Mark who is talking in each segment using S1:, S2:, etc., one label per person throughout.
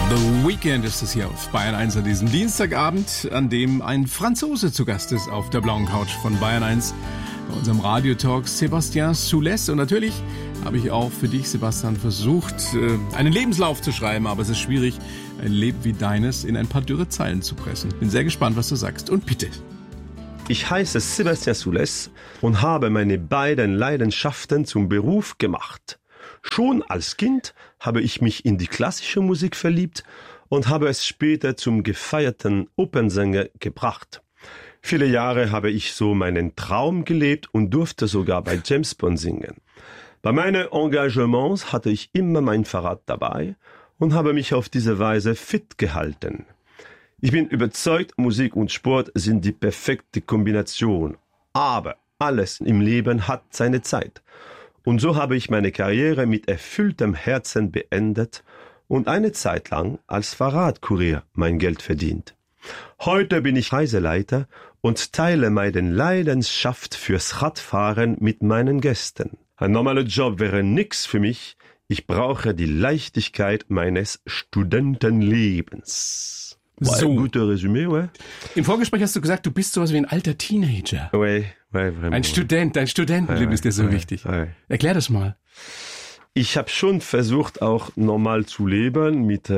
S1: The Weekend ist es hier auf Bayern 1 an diesem Dienstagabend, an dem ein Franzose zu Gast ist auf der blauen Couch von Bayern 1 bei unserem Radiotalk, Sébastien Soulès. Und natürlich habe ich auch für dich, Sebastian, versucht, einen Lebenslauf zu schreiben, aber es ist schwierig, ein Leben wie deines in ein paar dürre Zeilen zu pressen. Bin sehr gespannt, was du sagst. Und bitte.
S2: Ich heiße Sébastien Soulès und habe meine beiden Leidenschaften zum Beruf gemacht. Schon als Kind habe ich mich in die klassische Musik verliebt und habe es später zum gefeierten Opernsänger gebracht. Viele Jahre habe ich so meinen Traum gelebt und durfte sogar bei James Bond singen. Bei meinen Engagements hatte ich immer mein Fahrrad dabei und habe mich auf diese Weise fit gehalten. Ich bin überzeugt, Musik und Sport sind die perfekte Kombination. Aber alles im Leben hat seine Zeit. Und so habe ich meine Karriere mit erfülltem Herzen beendet und eine Zeit lang als Fahrradkurier mein Geld verdient. Heute bin ich Reiseleiter und teile meine Leidenschaft fürs Radfahren mit meinen Gästen. Ein normaler Job wäre nix für mich. Ich brauche die Leichtigkeit meines Studentenlebens.
S1: So.
S2: Gutes Resümee, ouais.
S1: Im Vorgespräch hast du gesagt, du bist sowas wie ein alter Teenager.
S2: Ouais, vraiment.
S1: Ein Student, dein Studentenleben ist dir so wichtig. Erklär das mal.
S2: Ich habe schon versucht, auch normal zu leben mit...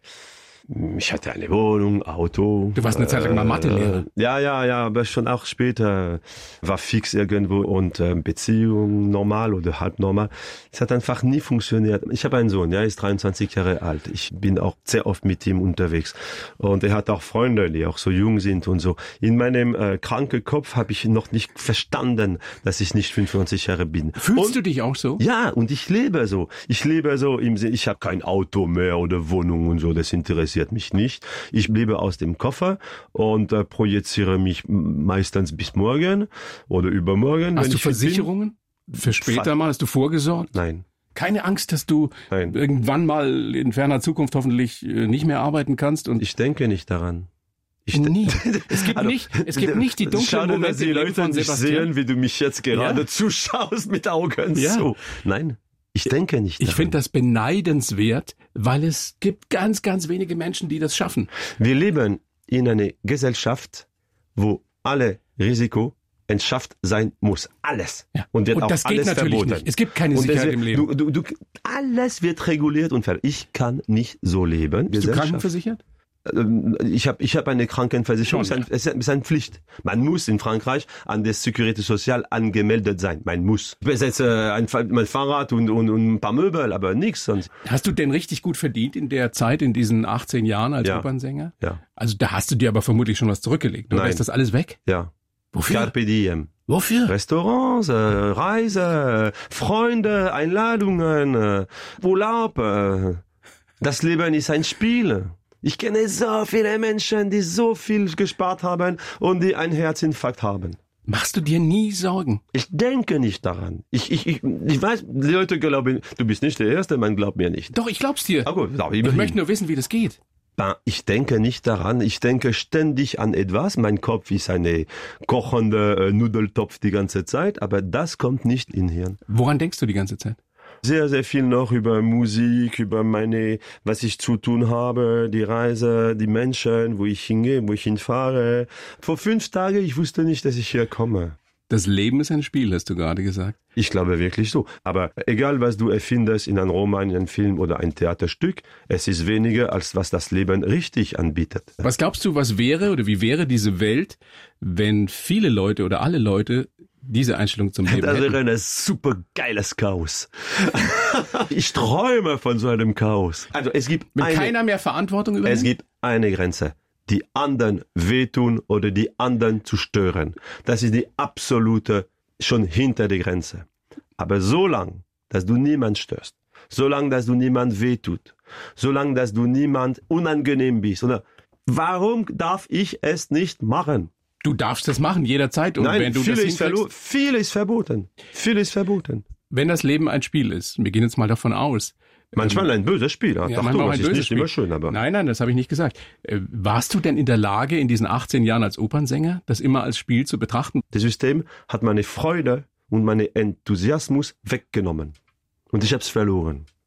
S2: Ich hatte eine Wohnung, Auto.
S1: Du warst eine Zeit lang mal Mathelehrer.
S2: Ja, aber schon auch später war fix irgendwo und Beziehung normal oder halb normal. Es hat einfach nie funktioniert. Ich habe einen Sohn, er ist 23 Jahre alt. Ich bin auch sehr oft mit ihm unterwegs. Und er hat auch Freunde, die auch so jung sind und so. In meinem kranken Kopf habe ich noch nicht verstanden, dass ich nicht 25 Jahre bin.
S1: Fühlst du dich auch so?
S2: Ja, und ich lebe so. Ich lebe so im Sinne, ich habe kein Auto mehr oder Wohnung und so, das interessiert mich nicht. Ich lebe aus dem Koffer und projiziere mich meistens bis morgen oder übermorgen.
S1: Hast du Versicherungen? Für später mal? Hast du vorgesorgt?
S2: Nein.
S1: Keine Angst, dass du irgendwann mal in ferner Zukunft hoffentlich nicht mehr arbeiten kannst? Und
S2: ich denke nicht daran.
S1: Nie. Es gibt nicht die dunklen Momente,
S2: dass die Leute nicht sehen, wie du mich jetzt gerade zuschaust mit Augen so. Nein. Ich denke nicht daran.
S1: Ich finde das beneidenswert, weil es gibt ganz, ganz wenige Menschen, die das schaffen.
S2: Wir leben in einer Gesellschaft, wo alle Risiko entschafft sein muss. Alles.
S1: Ja.
S2: Und wird
S1: und
S2: auch
S1: das
S2: alles
S1: geht natürlich
S2: verboten.
S1: nicht. Es gibt keine Sicherheit im Leben.
S2: Alles wird reguliert und ich kann nicht so leben.
S1: Bist du krankenversichert?
S2: Ich hab eine Krankenversicherung,
S1: Schon,
S2: es ist eine Pflicht. Man muss in Frankreich an der Sécurité Sociale angemeldet sein. Man muss. Ich besitze mein Fahrrad und ein paar Möbel, aber nichts sonst.
S1: Hast du denn richtig gut verdient in der Zeit, in diesen 18 Jahren als Opernsänger?
S2: Ja.
S1: Also da hast du dir aber vermutlich schon was zurückgelegt, oder?
S2: Nein.
S1: Ist das alles weg?
S2: Ja.
S1: Wofür?
S2: Carpe diem.
S1: Wofür?
S2: Restaurants, Reise, Freunde, Einladungen, Urlaub. Das Leben ist ein Spiel. Ich kenne so viele Menschen, die so viel gespart haben und die einen Herzinfarkt haben.
S1: Machst du dir nie Sorgen?
S2: Ich denke nicht daran. Ich weiß, die Leute glauben, du bist nicht der Erste, man glaubt mir nicht.
S1: Doch, ich glaub's dir.
S2: Gut,
S1: ich möchte nur wissen, wie das geht.
S2: Ich denke nicht daran. Ich denke ständig an etwas. Mein Kopf ist eine kochende Nudeltopf die ganze Zeit, aber das kommt nicht in Hirn.
S1: Woran denkst du die ganze Zeit?
S2: Sehr, sehr viel noch über Musik, über was ich zu tun habe, die Reise, die Menschen, wo ich hingehe, wo ich hinfahre. Vor 5 Tagen, ich wusste nicht, dass ich hier komme.
S1: Das Leben ist ein Spiel, hast du gerade gesagt.
S2: Ich glaube wirklich so. Aber egal, was du erfindest in einem Roman, in einem Film oder ein Theaterstück, es ist weniger, als was das Leben richtig anbietet.
S1: Was glaubst du, was wäre oder wie wäre diese Welt, wenn viele Leute oder alle Leute diese Einstellung zum Leben hätten?
S2: Das wäre ein super geiles Chaos. Ich träume von so einem Chaos. Also es gibt
S1: keiner mehr Verantwortung übernimmt?
S2: Es gibt eine Grenze. Die anderen wehtun oder die anderen zu stören. Das ist die absolute, schon hinter der Grenze. Aber solange, dass du niemand störst, solange, dass du niemand wehtut, solange, dass du niemand unangenehm bist, oder warum darf ich es nicht machen?
S1: Du darfst das machen, jederzeit. Und
S2: Nein,
S1: wenn du
S2: viel ist verboten. Viel ist verboten.
S1: Wenn das Leben ein Spiel ist, wir gehen jetzt mal davon aus.
S2: Manchmal ein böses Spiel.
S1: Ja, manchmal
S2: das ist nicht
S1: Spiel.
S2: Immer schön, aber.
S1: Nein, das habe ich nicht gesagt. Warst du denn in der Lage, in diesen 18 Jahren als Opernsänger, das immer als Spiel zu betrachten?
S2: Das System hat meine Freude und meinen Enthusiasmus weggenommen. Und ich habe es verloren.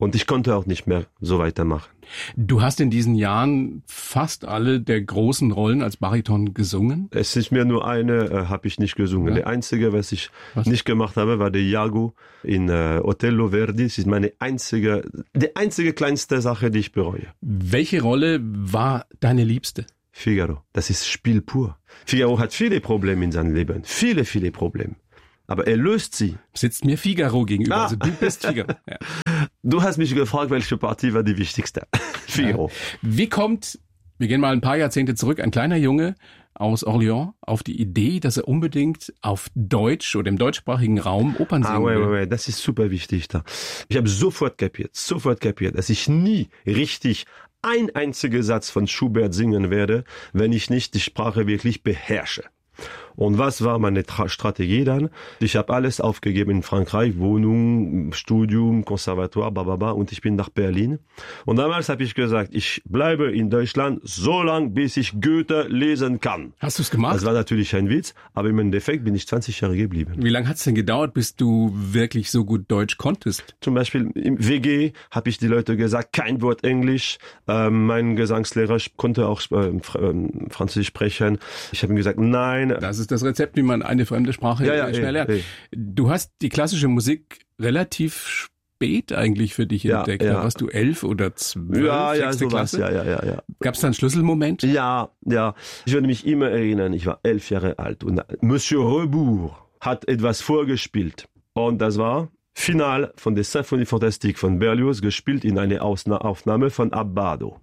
S2: Und ich konnte auch nicht mehr so weitermachen.
S1: Du hast in diesen Jahren fast alle der großen Rollen als Bariton gesungen?
S2: Es ist mir nur eine, habe ich nicht gesungen. Ja. Der einzige, was ich nicht gemacht habe, war der Iago in Otello Verdi. Das ist die einzige kleinste Sache, die ich bereue.
S1: Welche Rolle war deine liebste?
S2: Figaro. Das ist Spiel pur. Figaro hat viele Probleme in seinem Leben. Viele, viele Probleme. Aber er löst sie.
S1: Sitzt mir Figaro gegenüber. Also du bist Figaro. Ja.
S2: Du hast mich gefragt, welche Partie war die wichtigste. Figaro.
S1: Wie kommt, wir gehen mal ein paar Jahrzehnte zurück, ein kleiner Junge aus Orléans auf die Idee, dass er unbedingt auf Deutsch oder im deutschsprachigen Raum Opern singen will?
S2: Das ist super wichtig da. Ich habe sofort kapiert, dass ich nie richtig ein einziger Satz von Schubert singen werde, wenn ich nicht die Sprache wirklich beherrsche. Und was war meine Strategie dann? Ich habe alles aufgegeben in Frankreich, Wohnung, Studium, Konservatoire, bababa, und ich bin nach Berlin. Und damals habe ich gesagt, ich bleibe in Deutschland so lange, bis ich Goethe lesen kann.
S1: Hast du es gemacht?
S2: Das war natürlich ein Witz, aber im Endeffekt bin ich 20 Jahre geblieben.
S1: Wie lange hat es denn gedauert, bis du wirklich so gut Deutsch konntest?
S2: Zum Beispiel im WG habe ich die Leute gesagt, kein Wort Englisch. Mein Gesangslehrer konnte auch Französisch sprechen. Ich habe ihm gesagt, nein.
S1: Das ist das Rezept, wie man eine fremde Sprache schnell lernt. Du hast die klassische Musik relativ spät eigentlich für dich entdeckt. Ja. Warst du 11 oder 12?
S2: Ja, sowas. Ja.
S1: Gab es da einen Schlüsselmoment?
S2: Ja. Ich würde mich immer erinnern, ich war 11 Jahre alt und Monsieur Rebours hat etwas vorgespielt. Und das war Final von der Symphonie Fantastique von Berlioz, gespielt in einer Aufnahme von Abbado.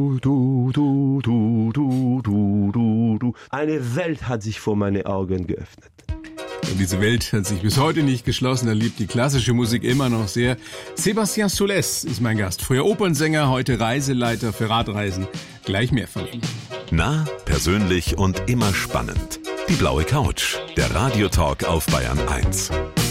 S2: Eine Welt hat sich vor meine Augen geöffnet.
S1: Und diese Welt hat sich bis heute nicht geschlossen. Er liebt die klassische Musik immer noch sehr. Sébastien Soulès ist mein Gast. Früher Opernsänger, heute Reiseleiter für Radreisen. Gleich mehr von ihm.
S3: Nah, persönlich und immer spannend. Die blaue Couch, der Radiotalk auf Bayern 1.